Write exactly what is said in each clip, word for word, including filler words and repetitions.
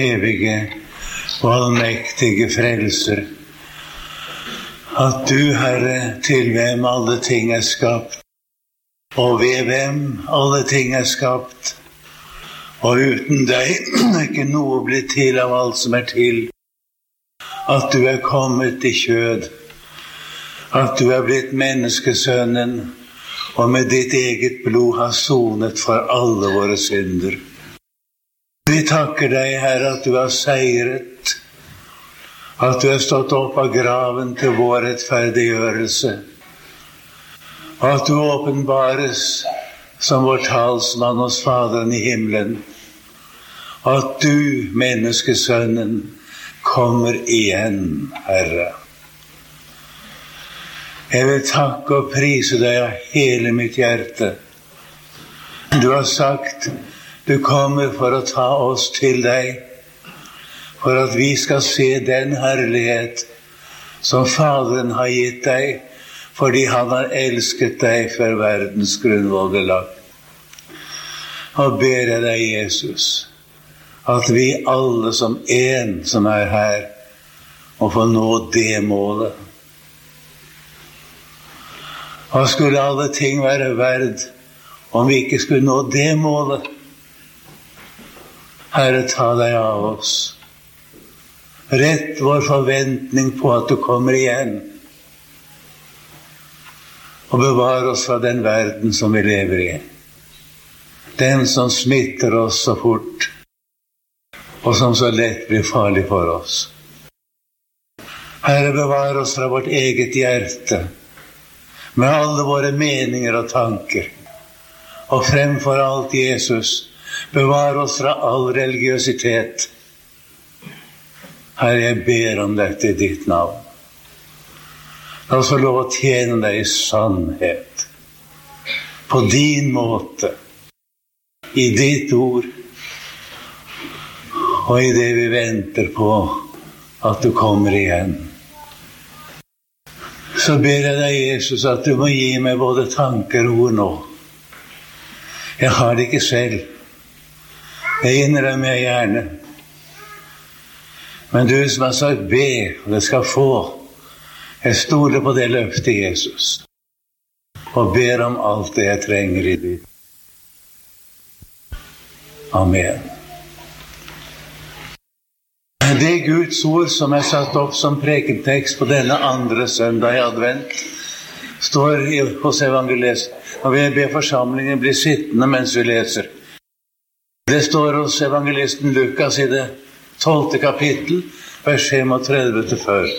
evige og allmektige frelser, at du, Herre, til hvem alle ting er skapt, og ved hvem alle ting er skapt, og uten deg er ikke noe blitt til av alt som er til, at du er kommet i kjød, at du er blitt menneskesønnen, og med ditt eget blod har sonet for alle våre synder. Vi takker deg, Herre, at du har seiret, at du har stått opp av graven til vår rettferdiggjørelse, og at du åpenbares som vår talsmann hos Faderen i himmelen, og at du, menneskesønnen, kommer igjen, Herre. Jeg vil takke og prise deg av hele mitt hjerte. Du har sagt, du kommer for å ta oss til deg, for at vi skal se den herlighet som Faderen har gitt deg, fordi han har elsket deg før verdens grunnvoll ble lagt. Og ber jeg deg, Jesus, at vi alle som en som er her, må få nå det målet. Hva skulle alle ting være verd om vi ikke skulle nå det målet? Herre, ta deg av oss. Rett vår forventning på at du kommer igjen. Og bevar oss fra den verden som vi lever i. Den som smitter oss så fort, og som så lett blir farlig for oss. Herre, bevar oss fra vårt eget hjerte, med alle våre meninger og tanker. Og fremfor alt, Jesus, bevar oss fra all religiøsitet. Herre, jeg ber om dette i ditt navn. La oss få lov å tjene deg i sannhet, på din måte, i ditt ord, og i det vi venter på at du kommer igjen. Så ber jeg deg, Jesus, at du må gi meg både tanker og ord nå. Jeg har det ikke selv. Jeg innrømmer jeg gjerne. Men du som har sagt be, og det skal få, jeg stoler på det løftet, Jesus, og ber om alt det jeg trenger i ditt. Amen. Det Guds ord som er satt opp som prekentekst på denne andre søndag i advent, står hos evangelisten. Og vi ber forsamlingen bli sittende mens vi leser. Det står hos evangelisten Lukas i det tolvte kapittel, vers trettien til før.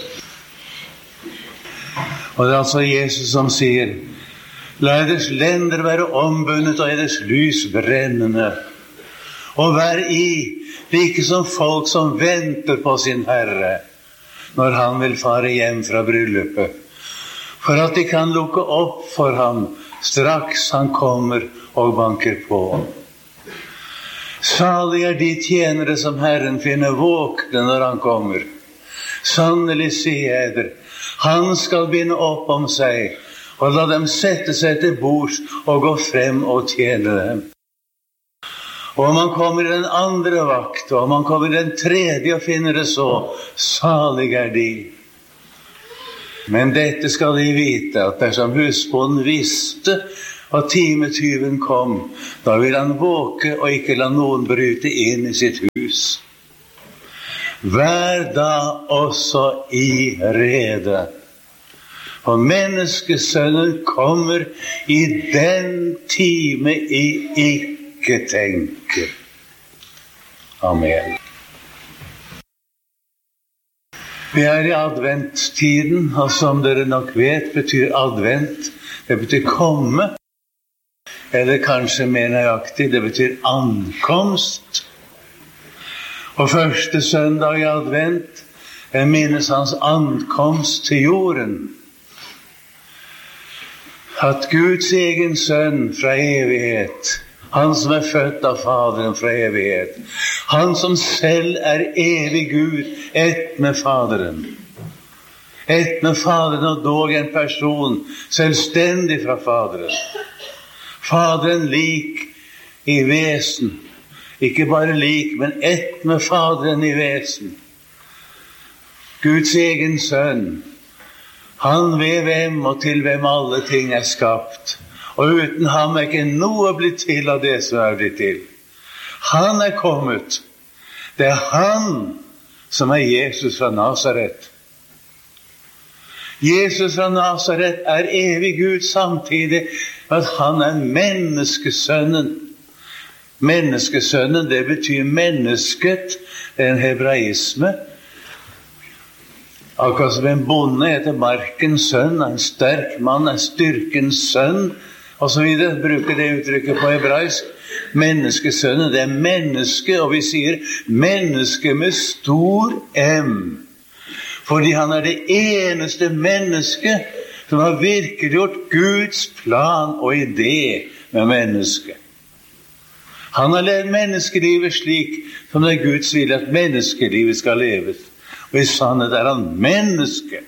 Og det er altså Jesus som sier, la eders lender være ombundet og eders lys brennende, og vær i, like som folk som venter på sin Herre, når han vil fare hjem fra bryllupet, for at de kan lukke opp for ham straks han kommer og banker på. Salig er de tjenere som Herren finner våkne når han kommer. Sannelig sier jeg eder, han skal binde opp om seg, og la dem sette seg til bords og gå frem og tjene dem. Og om han kommer i den andre vakt, og om han kommer i den tredje og finner det så, salig er de. Men dette skal de vite, at dersom husbonden visste at timetyven kom, da vil han våke og ikke la noen bryte inn i sitt hus. Vær da også i rede, for menneskesønnen kommer i den time i ikke tenker. Amen. Vi er i adventtiden, og som dere nok vet, betyr advent, det betyr komme, eller kanskje mer nøyaktig, det betyr ankomst. Og første søndag i advent er minnes hans ankomst til jorden. At Guds egen sønn fra evighet, han som er født av Faderen fra evighet, han som selv er evig Gud, ett med Faderen. Ett med Faderen og dog en person, selvstendig fra Faderen. Faderen lik i vesen, Ikke bare lik, men ett med Faderen i vesen. Guds egen sønn. Han ved hvem og til hvem alle ting er skapt. Og uten ham er ikke noe blitt til av det som er blitt til. Han er kommet. Det er han som er Jesus fra Nazaret. Jesus fra Nazaret er evig Gud samtidig med at han er menneskesønnen. Menneskesønnen, det betyr mennesket. Det er en hebraisme. Akkurat som en bonde heter markens sønn, en sterk mann er styrkens sønn, og så videre. Bruker det uttrykket på hebraisk. Menneskesønnen, det er menneske, og vi sier menneske med stor M. Fordi han er det eneste menneske som har virkeliggjort Guds plan og idé med mennesket. Han har levd menneskelivet slik som det er Guds vilje at menneskelivet skal leves. Og i sannhet er han menneske.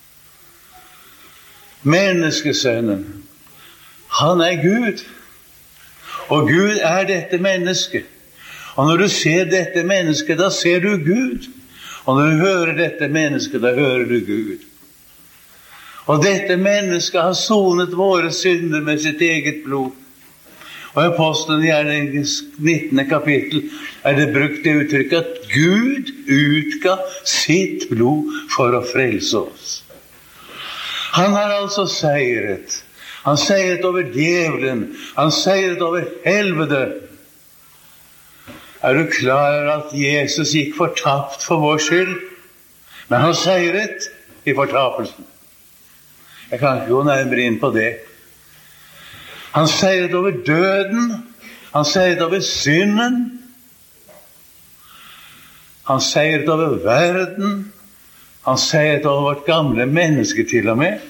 Menneskesønnen. Han er Gud. Og Gud er dette mennesket. Og når du ser dette mennesket, da ser du Gud. Og når du hører dette mennesket, da hører du Gud. Og dette mennesket har sonet våre synder med sitt eget blod. Og i Apostelgjerningens nittende kapittel er det brukt det uttrykket at Gud utga sitt blod for å frelse oss. Han har altså seiret. Han seiret over djevelen. Han seiret over helvete. Er du klar over at Jesus gikk fortapt for vår skyld? Men han seiret i fortapelsen. Jeg kan ikke gå nærmere inn på det. Han seiret over døden. Han seiret over synden. Han seiret over verden. Han seiret over vårt gamle menneske til og med.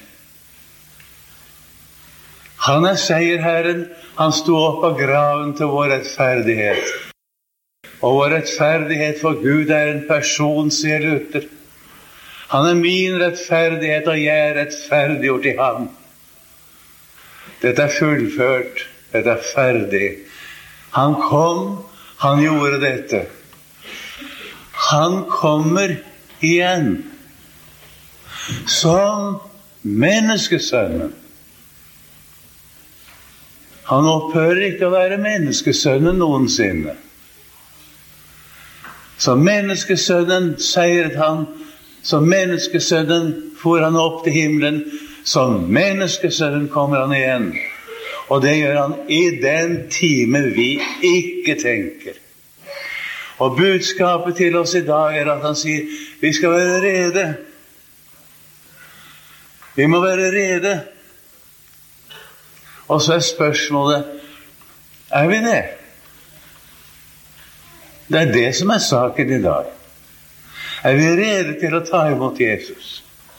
Han er seierherren. Han sto opp av graven til vår rettferdighet. Og vår rettferdighet for Gud er en person, sier Luther. Han er min rettferdighet, og jeg er rettferdiggjort i ham. Dette er fullført. Dette er ferdig. Han kom, han gjorde dette. Han kommer igjen som menneskesønnen. Han opphører ikke å være menneskesønnen noensinne. Som menneskesønnen seiret han, som menneskesønnen for han opp til himmelen, som menneskesønnen kommer han igjen. Og det gjør han i den time vi ikke tenker. Og budskapet til oss i dag er at han sier, vi skal være rede. Vi må være rede. Og så er spørsmålet, er vi det? Det er det som er saken i dag. Er vi rede til å ta imot Jesus?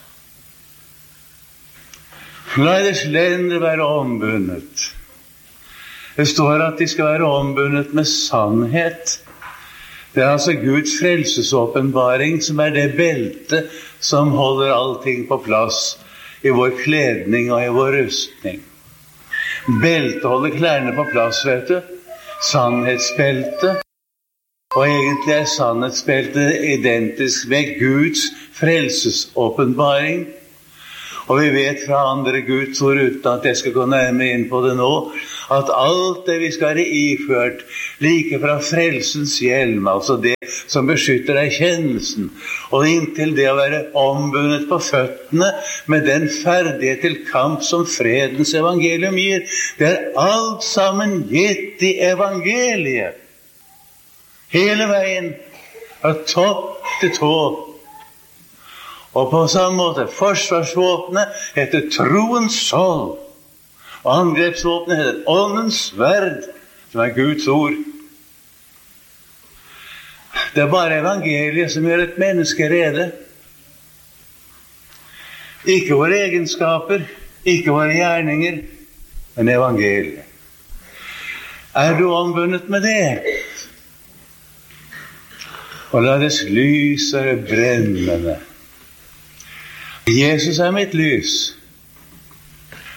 La deres lender være ombundet. Det står at de skal være ombundet med sannhet. Det er altså Guds frelsesåpenbaring som er det beltet som holder allting på plass i vår kledning og i vår rustning. Beltet holder klærne på plass, vet du. Sannhetsbeltet. Og egentlig er sannhetsbeltet identisk med Guds frelsesåpenbaring. Og vi vet fra andre Guds ord, uten at jeg skal gå nærmere inn på det nå, at alt det vi skal være iført, like fra frelsens hjelm, altså det som beskytter erkjennelsen, og inntil det å være ombundet på føttene med den ferdighet til kamp som fredens evangelium gir, det er alt sammen gitt i evangeliet. Hele veien, fra topp til tå. Og på samme måte, forsvarsvåpenet heter troens skjold, og angrepsvåpenet heter åndens sverd, som er Guds ord. Det er bare evangeliet som gjør et menneske rede. Ikke våre egenskaper, ikke våre gjerninger, men evangeliet. Er du ombundet med det? Og la dess lys være brennende. Jesus er mitt lys.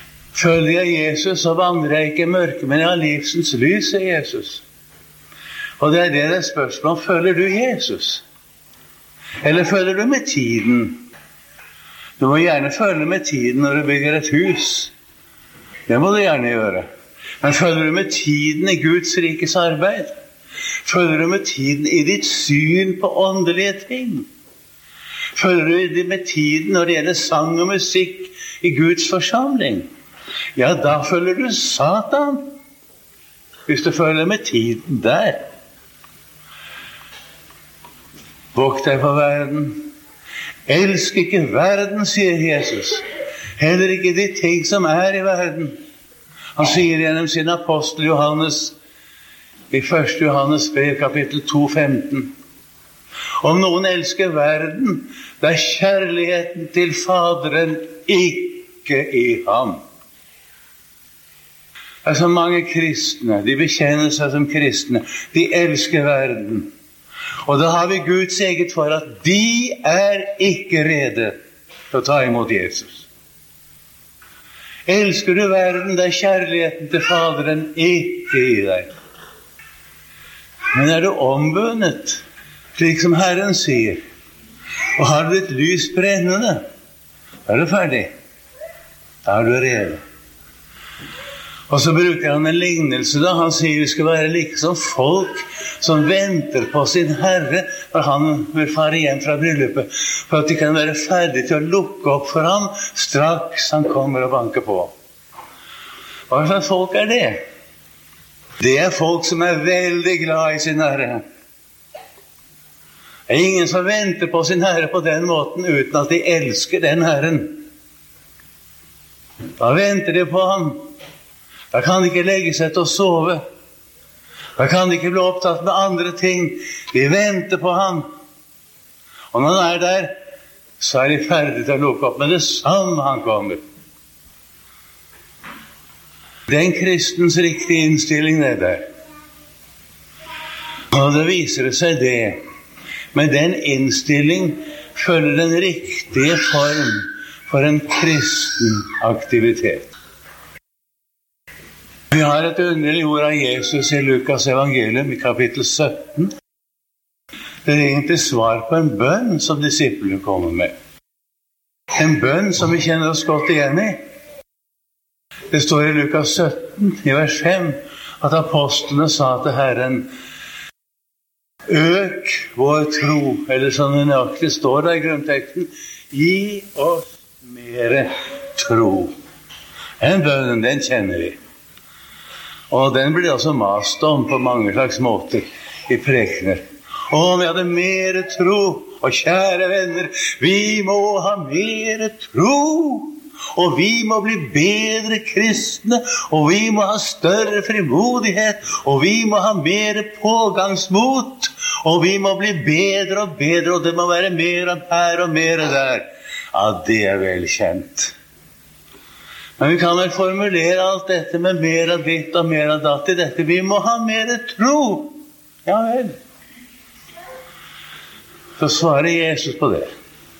Følger jeg Jesus, så vandrer jeg ikke i mørke, men jeg har livsens lys, sier Jesus. Og det er det det spørsmål, følger du Jesus? Eller følger du med tiden? Du må gjerne følge med tiden når du bygger et hus. Det må du gjerne gjøre. Men følger du med tiden i Guds rikes arbeid? Følger du med tiden i ditt syn på åndelige ting? Følger du med tiden når det gjelder sang og musikk i Guds forsamling? Ja, da følger du Satan. Hvis du følger med tiden der. Vokt deg på verden. Elsk ikke verden, sier Jesus. Heller ikke de ting som er i verden. Han sier gjennom sin apostel Johannes i første Johannes brev, kapittel to, femten. Om noen elsker verden, da er kjærligheten til Faderen ikke i ham. Det er så mange kristne, de bekjenner seg som kristne, de elsker verden. Og da har vi Guds eget for at de er ikke rede til å ta imot Jesus. Elsker du verden, da er kjærligheten til Faderen ikke i deg. Men er du ombundet, slik som Herren sier, og har du et lys brennende, da er du ferdig. Da er du rede. Og så bruker han en lignelse da. Han sier vi skal være like som folk som venter på sin Herre, for han vil fare hjem fra bryllupet, for at de kan være ferdige til å lukke opp for ham straks han kommer og banker på. Hva slags folk er det? Det er folk som er veldig glad i sin Herre. Det er ingen som venter på sin Herre på den måten uten at de elsker den Herren. Da venter de på ham. Da kan de ikke legge seg til å sove. Da kan de ikke bli opptatt med andre ting. De venter på ham. Og når han er der, så er de ferdige til å lukke opp med det samme han kommer. Det er en kristens riktige innstilling, det der. Og det viser seg det. Men den innstilling følger den riktige form for en kristen aktivitet. Vi har et underlig ord av Jesus i Lukas evangelium i kapittel sytten. Det er egentlig svar på en bønn som disiplene kommer med. En bønn som vi kjenner oss godt igjen i. Det står i Lukas sytten, i vers fem, at apostlene sa til Herren, øk vår tro, eller sånn det nøyaktig står der i grunnteksten, gi oss mere tro. Den bønnen, den kjenner vi. Og den blir også mast om på mange slags måter i prekener. Og om vi hadde mere tro, og kjære venner, vi må ha mere tro, og vi må bli bedre kristne, og vi må ha større frimodighet, og vi må ha mere pågangsmot, og vi må bli bedre og bedre, og det må være mer her og mer der. Ja, det er velkjent. Men vi kan vel formulere alt dette med mer av ditt og mer av datt i dette. Vi må ha mer tro. Ja vel. Så svarer Jesus på det.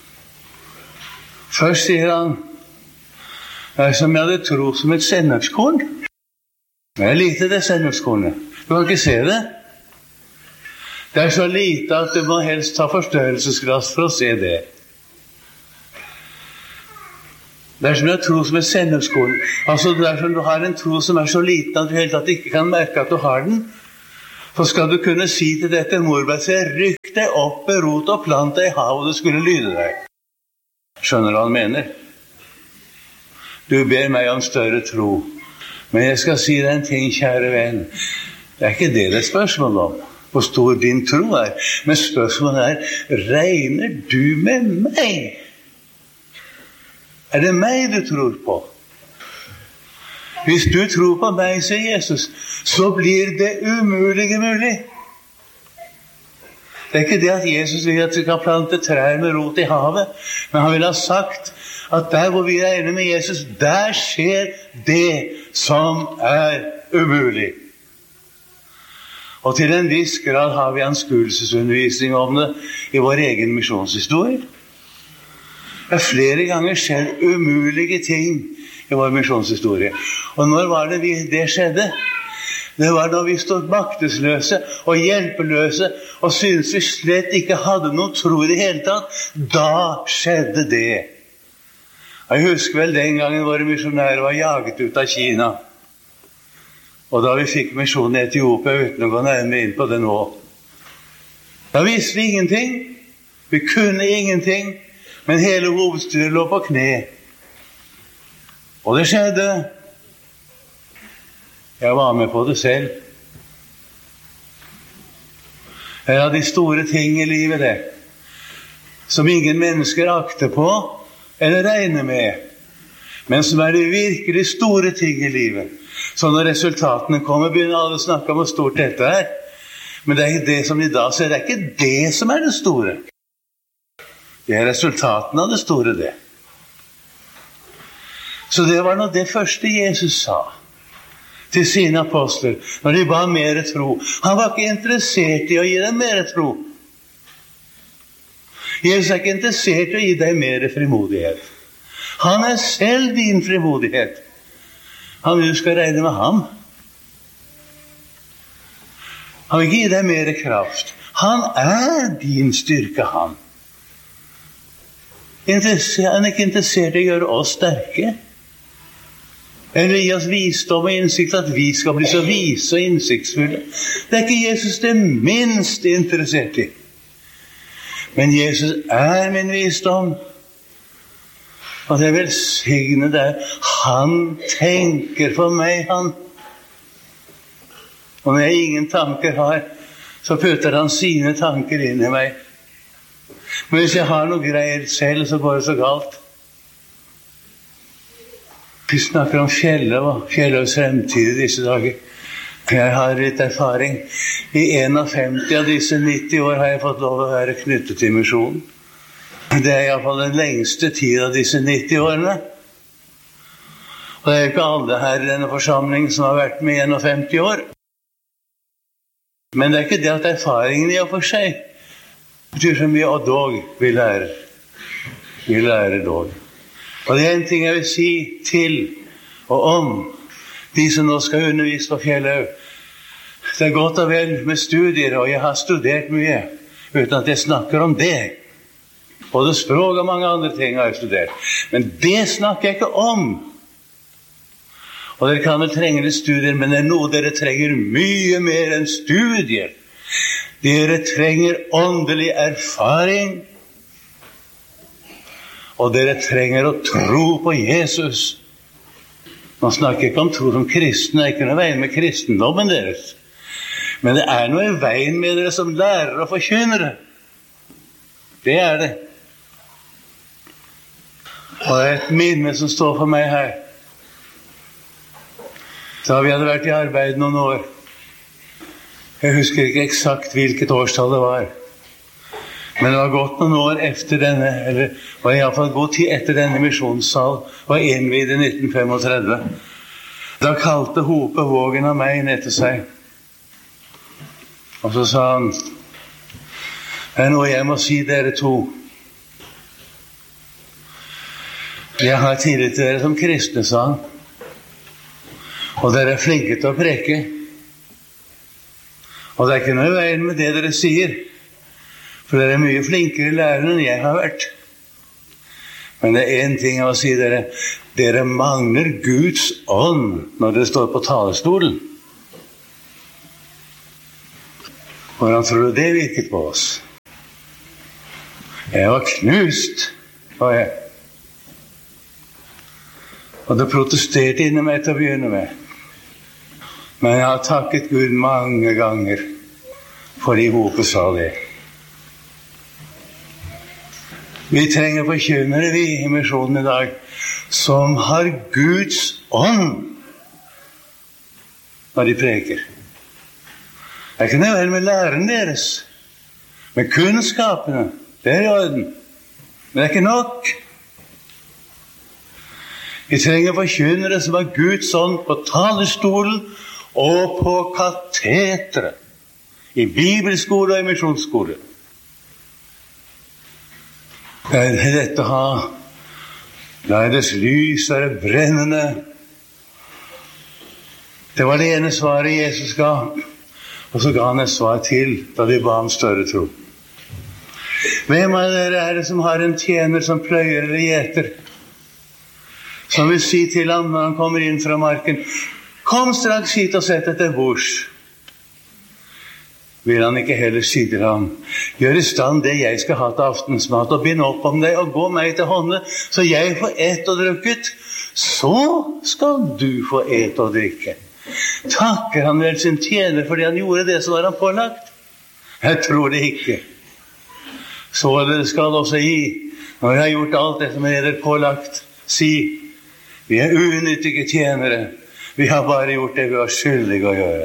Først sier han, det er som jeg hadde tro som et sennepskorn. Det er lite det sennepskornet. Du kan ikke se det. Det er så lite at du må helst ta forstørrelsesglass for å se det. Det er som jeg tro som et sennepskorn. Altså det er som du har en tro som er så liten at du helt tatt ikke kan merke at du har den. Så skal du kunne si til dette morbærtre, rykk deg opp med rot og plant deg i havet, og det skulle lyde deg. Skjønner du hva han mener? Du ber meg om større tro. Men jeg skal si deg en ting, kjære venn. Det er ikke det det er spørsmål om, hvor stor din tro er. Men spørsmålet er, regner du med meg? Er det meg du tror på? Hvis du tror på meg, sier Jesus, så blir det umulige mulig. Det er ikke det at Jesus vil at vi kan plante trær med rot i havet, men han vil ha sagt at der hvor vi er enige med Jesus, der skjer det som er umulig. Og til en viss grad har vi anskuelsesundervisning om det i vår egen misjonshistorie. Det er flere ganger skjedd umulige ting i vår misjonshistorie. Og når var det vi, det skjedde? Det var da vi stod maktesløse og hjelpeløse og syntes vi slett ikke hadde noe tro i det hele tatt. Da skjedde det. Jeg husker vel den gangen våre misjonærer var jaget ut av Kina. Og da vi fikk misjonen i Etiopia uten å gå nærmere inn på det nå. Da visste vi ingenting. Vi kunne ingenting. Men hele hovedstyret lå på kne. Og det skjedde. Jeg var med på det selv. Det er av de store ting i livet det, som ingen mennesker akter på eller regner med, men som er de virkelig store ting i livet. Så når resultatene kommer, begynner alle å snakke om hvor stort dette er. Men det er ikke det som de da ser, det er ikke det som er det store. Det er resultatene av det store, det. Så det var nå det første Jesus sa til sine apostler, når de ba mer tro. Han var ikke interessert i å gi dem mer tro. Jesus er ikke interessert i å gi deg mer frimodighet. Han er selv din frimodighet. Han vil du skal regne med ham. Han vil ikke gi deg mer kraft. Han er din styrke, han. Han er ikke interessert i å gjøre oss sterke. Eller gi oss visdom og innsikt, at vi skal bli så vise og innsiktsfulle. Det er ikke Jesus det minst interessert i. Men Jesus er min visdom. Og det velsignede er, han tenker for meg, han. Og når jeg ingen tanker har, så putter han sine tanker inn i meg. Men hvis jeg har noe greier selv, så går det så galt. Vi snakker om Fjelle og Fjelløs fremtid i disse dager. Jeg har litt erfaring. I femti av disse nitti år har jeg fått lov å være knyttet til misjonen. Det er i hvert fall den lengste tid av disse nitti årene. Og det er jo ikke alle her i denne forsamlingen som har vært med i femti år. Men det er ikke det at erfaringen i og for seg betyr så mye, og dog vi lærer. Vi lærer dog. Og det er en ting jeg vil si til og om de som nå skal undervise på Fjellhaug. Det er godt og vel med studier, og jeg har studert mye, uten at jeg snakker om det. Både språk og mange andre ting har jeg studert. Men det snakker jeg ikke om. Og dere kan vel trenge litt studier, men det er noe dere trenger mye mer enn studier. Dere trenger åndelig erfaring. Og dere trenger å tro på Jesus. Man snakker ikke om tro som kristne, det er ikke noe veien med kristendommen deres. Men det er noe i veien med dere som lærere og forkynnere. Det er det. Og det er et minne som står for meg her. Da vi hadde vært i arbeid noen år. Jeg husker ikke eksakt hvilket årstall det var. Men det var gått noen år efter denne, eller var i alle fall god tid etter denne misjonssal, var innvidd i nitten trettifem. Da kalte Hope Vågen av meg ned til seg. Og så sa han, det er noe jeg må si dere to. Jeg har tillit til dere som kristne, sa han. Og dere er flinke til å preke. Og det er ikke noe i veien med det dere sier. For dere er mye flinkere lærere enn jeg har vært. Men det er en ting jeg må si dere. Dere mangler Guds ånd når dere står på talerstolen. Hvordan tror du det virket på oss? Jeg var knust, var jeg. Og det protesterte inni meg til å begynne med. Men jeg har takket Gud mange ganger fordi Hope sa det. Vi trenger forkynnere, vi i misjonen i dag, som har Guds ånd når de preker. Det er ikke noe vel med læren deres, med kunnskapene, det er i orden. Men det er ikke nok. Vi trenger forkynnere som har Guds ånd på talerstolen og på kateteret, i bibelskole og i misjonsskole. Dette ha, la deres lys være brennende. Det var det ene svaret Jesus ga, og så ga han et svar til da de ba om større tro. Hvem av dere er det som har en tjener som pløyer eller gjeter, som vil si til ham når han kommer inn fra marken, kom straks hit og sett etter bords? Vil han ikke heller si til ham, gjør i stand det jeg skal ha til aftensmat, og bind opp om deg og gå meg til hånde, så jeg får et og drukket, så skal du få et og drikke. Takker han vel sin tjener fordi han gjorde det som var han pålagt? Jeg tror det ikke. Så dere skal også gi, når jeg har gjort alt det som er dere pålagt, si, vi er unyttige tjenere, vi har bare gjort det vi var skyldige å gjøre.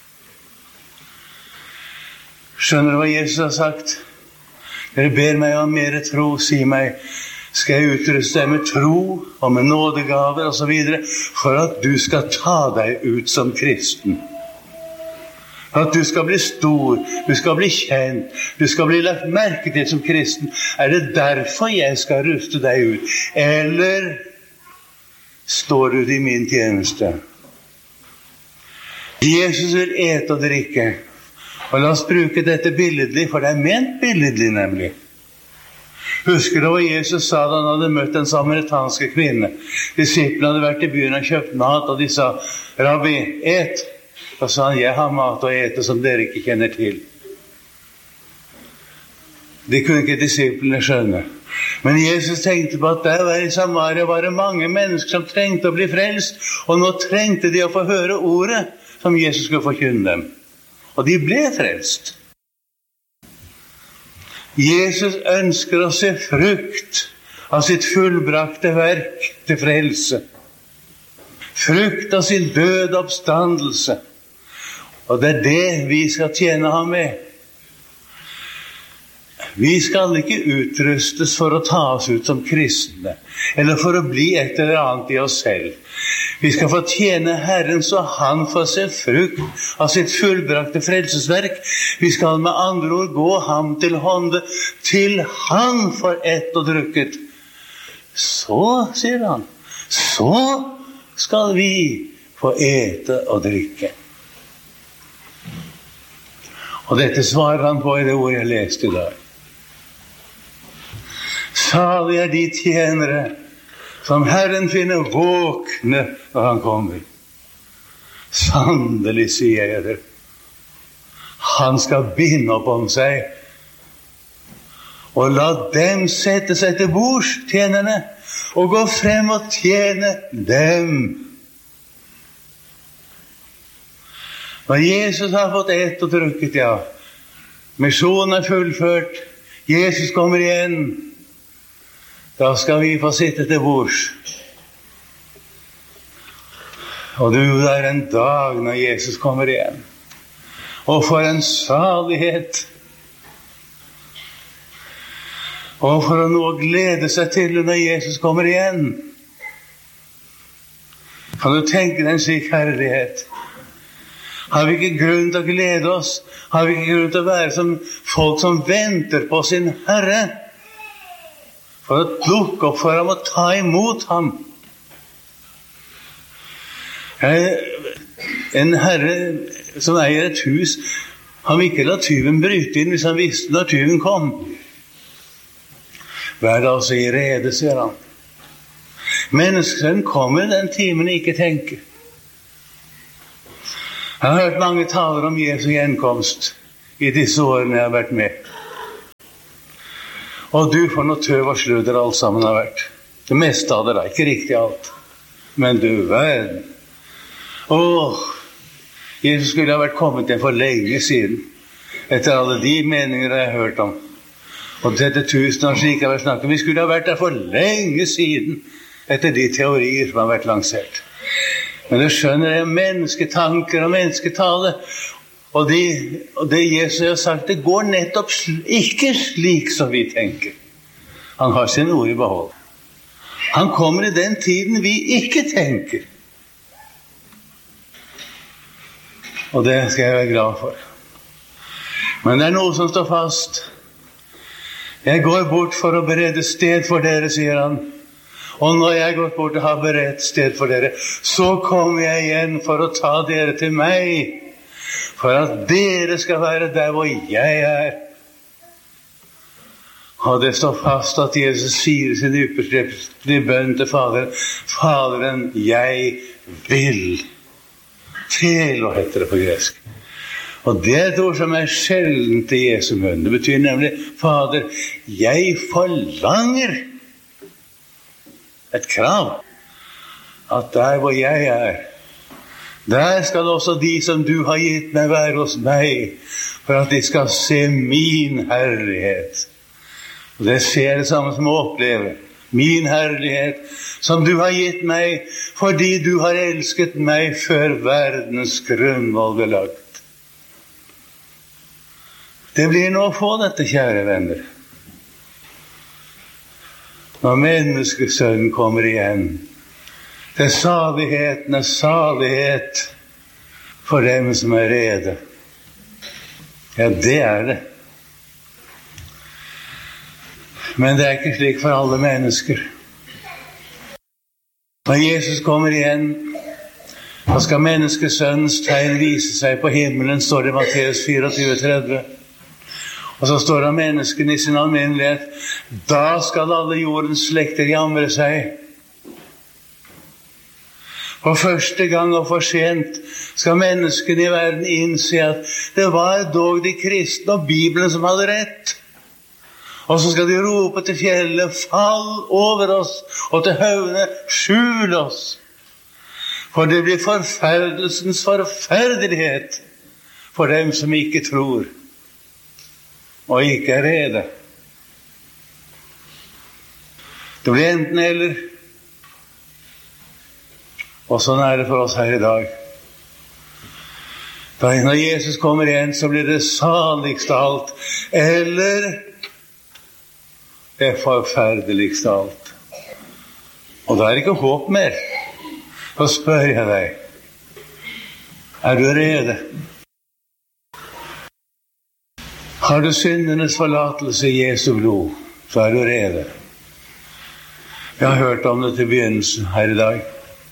Skjønner du hva Jesus har sagt? Dere ber meg om mer tro, si meg, skal jeg utruste deg med tro og med nådegaver og så videre, for at du skal ta deg ut som kristen. For at du skal bli stor, du skal bli kjent, du skal bli lagt merke til som kristen. Er det derfor jeg skal ruste deg ut? Eller står du i min tjeneste? Jesus vil ete og drikke. Og la oss bruke dette billedlig, for det er ment billedlig nemlig. Husker du hva Jesus sa da han hadde møtt den samaritanske kvinne? Disiplene hadde vært i byen og kjøpt mat, og de sa, Rabbi, et. Da sa han, jeg har mat å ete som dere ikke kjenner til. De kunne ikke disiplene skjønne. Men Jesus tenkte på at der var i Samaria var det mange mennesker som trengte å bli frelst, og nå trengte de å få høre ordet som Jesus skulle forkynne dem. Og de ble frelst. Jesus ønsker å se frukt av sitt fullbrakte verk til frelse. Frukt av sin døde oppstandelse. Og det er det vi skal tjene ham med. Vi skal ikke utrustes for å ta oss ut som kristne, eller for å bli et eller annet i oss selv. Vi skal få tjene Herren så han får se frukt av sitt fullbrakte frelsesverk. Vi skal med andre ord gå ham til hånde, til han får ett og drukket. Så, sier han, så skal vi få ete og drikke. Og dette svarer han på i det ordet jeg leste i dag. Salig er de tjenere som Herren finner våkne når han kommer. Sannelig, sier jeg dere, han skal binde opp om seg, og la dem sette seg til bords, tjenerne, og gå frem og tjene dem. Når Jesus har fått et og drukket, ja, misjonen er fullført, Jesus kommer igjen, da skal vi få sitte til bords. Og du, det er en dag når Jesus kommer igjen. Og for en salighet. Og for å nå glede seg til når Jesus kommer igjen. Kan du tenke deg en slik herlighet? Har vi ikke grunn til å glede oss? Har vi ikke grunn til å være som folk som venter på sin Herre? For å lukke opp for ham og ta imot ham. En herre som eier et hus, han vil ikke la tyven bryte inn hvis han visste når tyven kom. Vær da også i rede, sier han. Menneskesønnen kommer den timen ikke tenker. Jeg har hørt mange taler om Jesu gjenkomst i disse årene jeg har vært med. Og du får noe tøv og sludder alt sammen har vært. Det meste av det er ikke riktig alt. Men du verden. Åh, Jesus skulle ha vært kommet inn for lenge siden. Etter alle de meninger jeg har hørt om. Og dette tusen år slik jeg har snakket om. Vi skulle ha vært der for lenge siden. Etter de teorier som har vært lansert. Men du skjønner, det er mennesketanker og mennesketale. Og det, og det Jesus har sagt, det går nettopp sl- ikke slik som vi tenker. Han har sin ord i behold. Han kommer i den tiden vi ikke tenker. Og det skal jeg være glad for. Men det er noe som står fast. Jeg går bort for å berede sted for dere, sier han. Og når jeg har gått bort og har beredt sted for dere, så kommer jeg igjen for å ta dere til meg, for at dere skal være der hvor jeg er. Og det står fast at Jesus sier sin ypperste bønn til Faderen, Faderen, jeg vil. Telo heter det på gresk. Og det er et ord som er sjelden til Jesu munn. Det betyr nemlig, Fader, jeg forlanger et krav. At der hvor jeg er, der skal også de som du har gitt meg være hos meg, for at de skal se min herlighet. Og det ser det samme som å oppleve. Min herlighet, som du har gitt meg, fordi du har elsket meg før verdens grunnvoll ble lagt. Det blir nå å få dette, kjære venner. Når menneskesønnen kommer igjen, det er salighetens salighet for dem som er rede. Ja, det er det. Men det er ikke slik for alle mennesker. Når Jesus kommer igjen, da skal menneskesønnens tegn vise seg på himmelen, står det i Matteus fireogtyve tretti. Og så står det om menneskene i sin alminnelighet, da skal alle jordens slekter jamre seg. For første gang og for sent skal menneskene i verden innse at det var dog de kristne og Bibelen som hadde rett. Og så skal de rope til fjellet, fall over oss, og til haugene, skjul oss. For det blir forferdelsens forferdelighet for dem som ikke tror, og ikke er rede. Det blir enten eller, og sånn er det for oss her i dag. Da når Jesus kommer igjen, så blir det saligst av alt, eller det er forferdeligst av alt. Og da er det ikke håp mer. Så spør jeg deg, er du rede? Har du syndenes forlatelse i Jesu blod, så er du rede. Jeg har hørt om det til begynnelsen her i dag.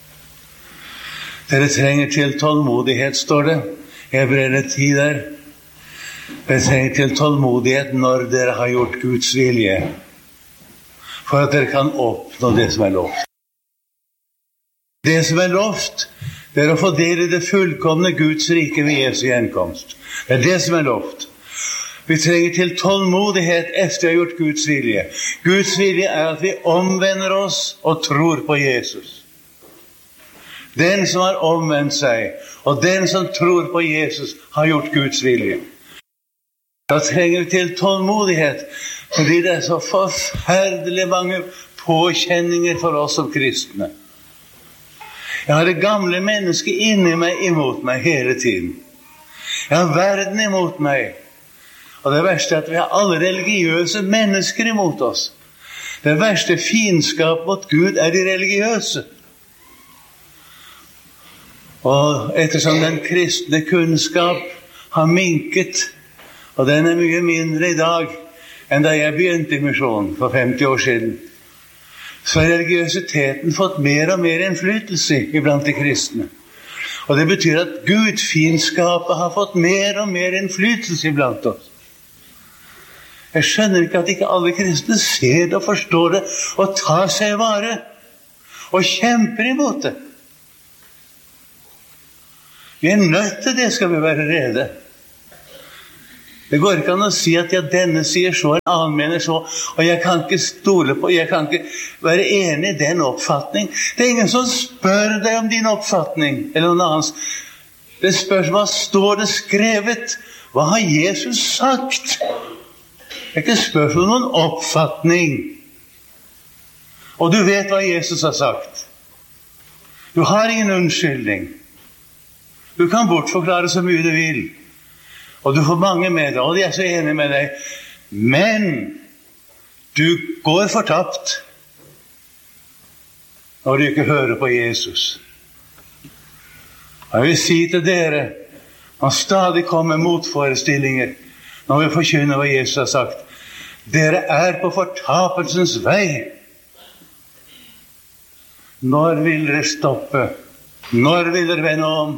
Dere trenger til tålmodighet, står det. Jeg brenner tid der. Dere trenger til tålmodighet når dere har gjort Guds vilje, for at dere kan oppnå det som er lovt. Det som er lovt, det er å få del i det fullkomne Guds rike ved Jesu gjenkomst. Det er det som er lovt. Vi trenger til tålmodighet efter å ha gjort Guds vilje. Guds vilje er at vi omvender oss og tror på Jesus. Den som har omvendt seg, og den som tror på Jesus, har gjort Guds vilje. Da trenger vi til tålmodighet, fordi det er så forferdelig mange påkjenninger for oss som kristne. Jeg har det gamle mennesket inni meg imot meg hele tiden. Jeg har verden imot meg. Og det verste er at vi har alle religiøse mennesker imot oss. Det verste fiendskap mot Gud er de religiøse. Og ettersom den kristne kunnskap har minket, og den er mye mindre i dag enn da jeg begynte i misjonen for femti år siden, så har religiøsiteten fått mer og mer innflytelse iblant de kristne. Og det betyr at gudfiendskapet har fått mer og mer innflytelse iblant oss. Jeg skjønner ikke at ikke alle kristne ser det og forstår det, og tar seg vare, og kjemper imot det. Vi er nødt til det, skal vi være rede. Det går ikke an å si at ja, denne sier så, en annen mener så, og jeg kan ikke stole på, jeg kan ikke være enig i den oppfatning. Det er ingen som spør deg om din oppfatning, eller noen annens. Det spørs hva står det skrevet. Hva har Jesus sagt? Det er ikke spørsmål om noen oppfatning. Og du vet hva Jesus har sagt. Du har ingen unnskyldning. Du kan bortforklare så mye du vil. Og du får mange med deg, og de er så enige med deg. Men du går fortapt når du ikke hører på Jesus. Jeg vil si til dere, man stadig kommer motforestillinger når vi forkynner hva Jesus har sagt. Dere er på fortapelsens vei. Når vil dere stoppe? Når vil dere vende om?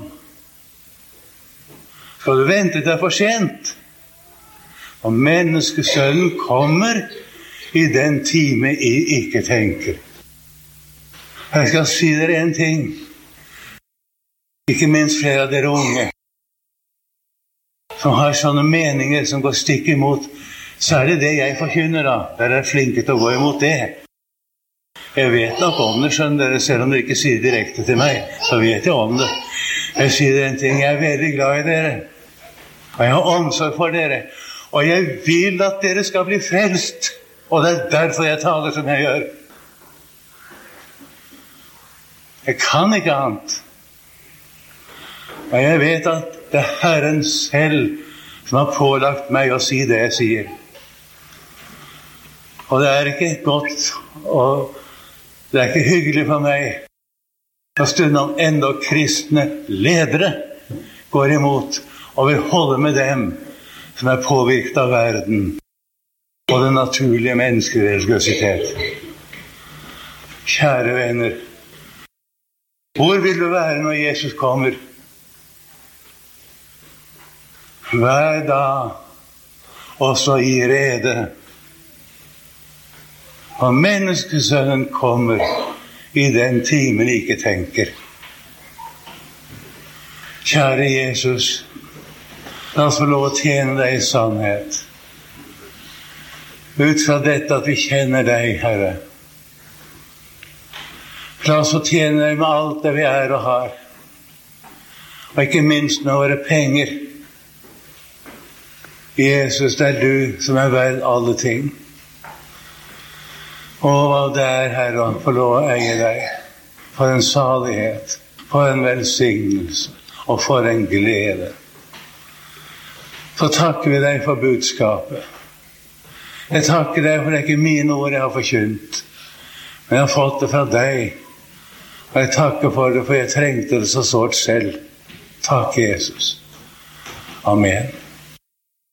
Skal du vente til det er for sent? Og menneskesønnen kommer i den time jeg ikke tenker. Jeg skal si dere en ting. Ikke minst flere av dere unge som har sånne meninger som går stikk imot. Så er det det jeg forkynner da. Dere er flinke til å gå imot det. Jeg vet nok om det, skjønner dere, selv om dere ikke sier direkte til meg, så vet jeg om det. Jeg sier dere en ting, jeg er veldig glad i dere, og jeg har omsorg for dere, og jeg vil at dere skal bli frelst, og det er derfor jeg taler som jeg gjør. Jeg kan ikke annet. Og jeg vet at det er Herren selv som har pålagt meg å si det jeg sier. Og det er ikke godt, og det er ikke hyggelig for meg å stund om enda kristne ledere går imot og vil holde med dem som er påvirket av verden og den naturlige menneskereligiøsitet. Kjære venner, hvor vil du være når Jesus kommer? Hver dag, også i rede. Og menneskesønnen kommer i den timen ikke tenker. Kjære Jesus, la oss få lov å tjene deg i sannhet. Ut fra dette at vi kjenner deg, Herre. La oss få tjene deg med alt det vi er og har. Og ikke minst med våre penger. Jesus, det er du som er verd alle ting. Og hva det er, Herre, å få lov å eie deg. For en salighet, for en velsignelse, og for en glede. Så takker vi deg for budskapet. Jeg takker deg for det er ikke mine ord jeg har forkynt, men jeg har fått det fra deg. Og jeg takker for det, for jeg trengte det så sårt selv. Takk, Jesus. Amen.